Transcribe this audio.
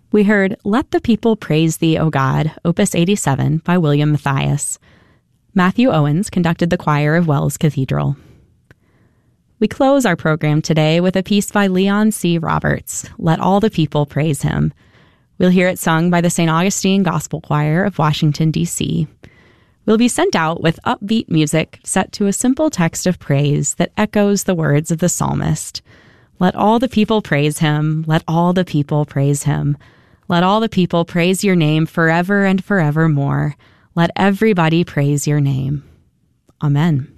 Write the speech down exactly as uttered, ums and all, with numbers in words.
We heard Let the People Praise Thee, O God, Opus eighty-seven by William Matthias. Matthew Owens conducted the choir of Wells Cathedral. We close our program today with a piece by Leon C. Roberts, Let All the People Praise Him. We'll hear it sung by the Saint Augustine Gospel Choir of Washington, D C We'll be sent out with upbeat music set to a simple text of praise that echoes the words of the psalmist. Let all the people praise him. Let all the people praise him. Let all the people praise your name forever and forevermore. Let everybody praise your name. Amen.